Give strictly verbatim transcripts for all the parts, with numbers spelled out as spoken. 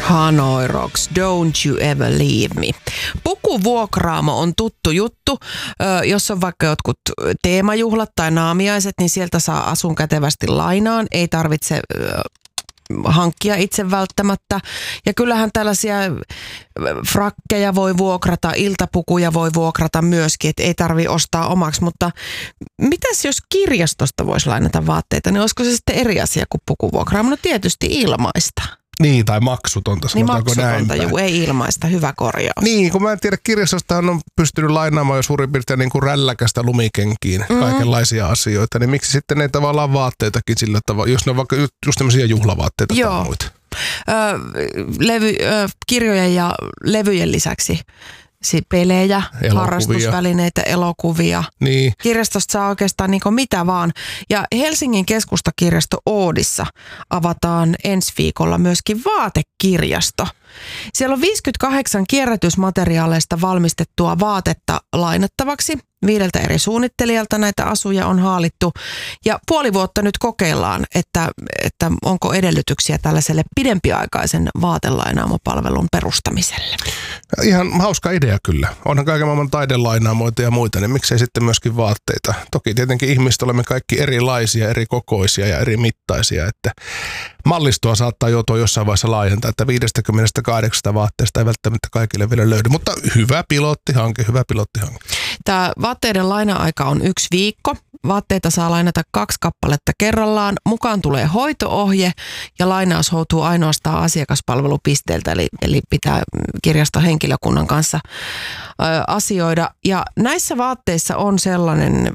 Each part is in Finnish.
Hanoi Rocks, Don't You Ever Leave Me. Pukuvuokraamo on tuttu juttu. Jos on vaikka jotkut teemajuhlat tai naamiaiset, niin sieltä saa asun kätevästi lainaan. Ei tarvitse hankkia itse välttämättä. Ja kyllähän tällaisia frakkeja voi vuokrata, iltapukuja voi vuokrata myöskin, että ei tarvitse ostaa omaksi. Mutta mitäs jos kirjastosta voisi lainata vaatteita, niin olisiko se sitten eri asia kuin pukuvuokraamo? No tietysti ilmaista. Niin, tai maksutonta, niin sanotaanko näin. Maksutonta, juu, ei ilmaista, hyvä korjaus. Niin, kun mä en tiedä, kirjastostahan on pystynyt lainaamaan jo suurin piirtein niin kuin rälläkästä lumikenkiin mm-hmm. kaikenlaisia asioita, niin miksi sitten ei tavallaan vaatteitakin sillä tavalla, jos ne on vaikka just tämmöisiä juhlavaatteita Joo. tai muita. Ö, levy, ö, kirjojen ja levyjen lisäksi pelejä, elokuvia. Harrastusvälineitä, elokuvia. Niin. Kirjastosta saa oikeastaan niin kuin mitä vaan. Ja Helsingin keskustakirjasto Oodissa avataan ensi viikolla myöskin vaatekirjasto. Siellä on viisikymmentäkahdeksan kierrätysmateriaaleista valmistettua vaatetta lainattavaksi. Viideltä eri suunnittelijalta näitä asuja on haalittu. Ja puoli vuotta nyt kokeillaan, että, että onko edellytyksiä tällaiselle pidempiaikaisen vaatelainaamopalvelun perustamiselle. Ihan hauska idea kyllä. Onhan kaiken maailman taidelainaamoita ja muita, niin miksei sitten myöskin vaatteita. Toki tietenkin ihmiset olemme kaikki erilaisia, eri kokoisia ja eri mittaisia, että mallistoa saattaa joutua jossain vaiheessa laajentaa, että viisikymmentäkahdeksan vaatteesta ei välttämättä kaikille vielä löydy, mutta hyvä pilottihanke, hyvä pilottihanke. Tämä vaatteiden laina-aika on yksi viikko. Vaatteita saa lainata kaksi kappaletta kerrallaan. Mukaan tulee hoito-ohje ja lainaus houtuu ainoastaan asiakaspalvelupisteeltä, eli, eli pitää kirjaston henkilökunnan kanssa ö, asioida. Ja näissä vaatteissa on sellainen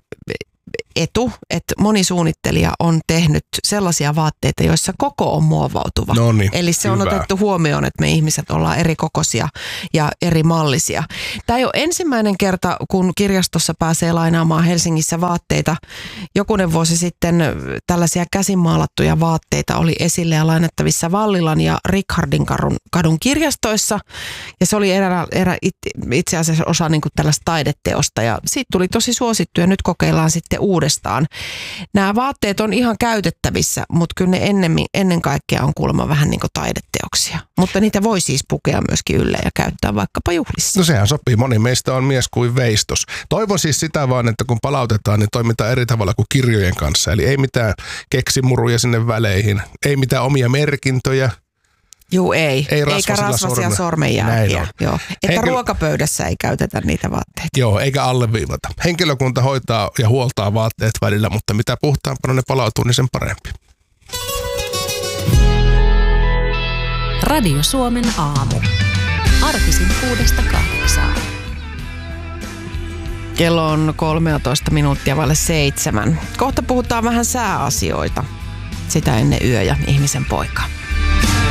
etu, että moni suunnittelija on tehnyt sellaisia vaatteita, joissa koko on muovautuva. Noniin, eli se on hyvä. otettu huomioon, että me ihmiset ollaan eri kokoisia ja eri mallisia. Tämä ei ole ensimmäinen kerta, kun kirjastossa pääsee lainaamaan Helsingissä vaatteita. Jokunen vuosi sitten tällaisia käsimaalattuja vaatteita oli esille ja lainattavissa Vallilan ja Richardin kadun, kadun kirjastoissa. Ja se oli erä, erä itse asiassa osa niin kuin tällaista taideteosta ja siitä tuli tosi suosittu ja nyt kokeillaan sitten uudestaan. Nämä vaatteet on ihan käytettävissä, mutta kyllä ne ennemmin, ennen kaikkea on kuulemma vähän niin kuin taideteoksia. Mutta niitä voi siis pukea myöskin ylle ja käyttää vaikkapa juhlissa. No sehän sopii. Moni meistä on mies kuin veistos. Toivon siis sitä vaan, että kun palautetaan, niin toimitaan eri tavalla kuin kirjojen kanssa. Eli ei mitään keksimuruja sinne väleihin, ei mitään omia merkintöjä. Juu, ei. ei eikä rasvasia sormenjälkiä. Joo. Että Henkilö... ruokapöydässä ei käytetä niitä vaatteita. Joo, eikä alleviivata. Henkilökunta hoitaa ja huoltaa vaatteet välillä, mutta mitä puhtaampana ne palautuu, niin sen parempi. Radio Suomen aamu. Arkisin kuudesta kahdeksaan. Kello on kolmetoista minuuttia vaille seitsemän. Kohta puhutaan vähän sääasioita. Sitä ennen yö ja ihmisen poika.